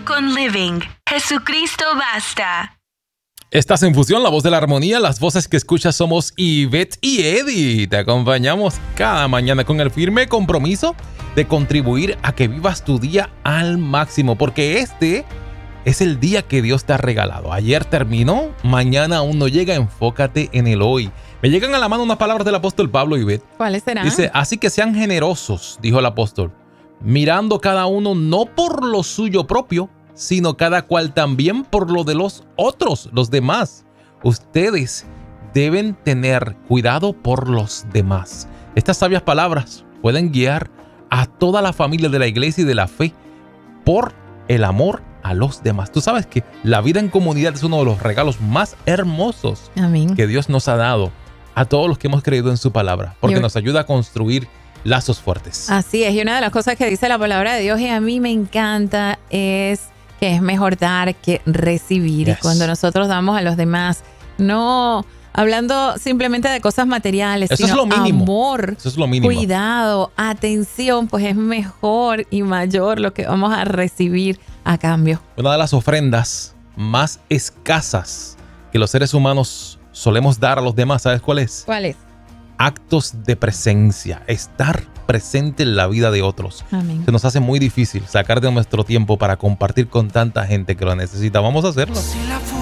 con Living. Jesucristo basta. Estás en Fusión, la voz de la armonía. Las voces que escuchas somos Ivette y Eddie. Te acompañamos cada mañana con el firme compromiso de contribuir a que vivas tu día al máximo, porque este es el día que Dios te ha regalado. Ayer terminó, mañana aún no llega. Enfócate en el hoy. Me llegan a la mano unas palabras del apóstol Pablo, Ivette. ¿Cuáles serán? Dice, así que sean generosos, dijo el apóstol, mirando cada uno no por lo suyo propio, sino cada cual también por lo de los otros, los demás. Ustedes deben tener cuidado por los demás. Estas sabias palabras pueden guiar a toda la familia de la iglesia y de la fe por el amor a los demás. Tú sabes que la vida en comunidad es uno de los regalos más hermosos Amén. que Dios nos ha dado a todos los que hemos creído en su palabra, porque nos ayuda a construir lazos fuertes. Así es, y una de las cosas que dice la palabra de Dios y a mí me encanta es que es mejor dar que recibir. Yes. Y cuando nosotros damos a los demás, no hablando simplemente de cosas materiales, Eso sino es lo mínimo. amor, Eso es lo mínimo. cuidado, atención, pues es mejor y mayor lo que vamos a recibir a cambio. Una de las ofrendas más escasas que los seres humanos solemos dar a los demás, ¿sabes cuál es? ¿Cuál es? Actos de presencia, estar presente en la vida de otros. Amén. Se nos hace muy difícil sacar de nuestro tiempo para compartir con tanta gente que lo necesita. Vamos a hacerlo. Si la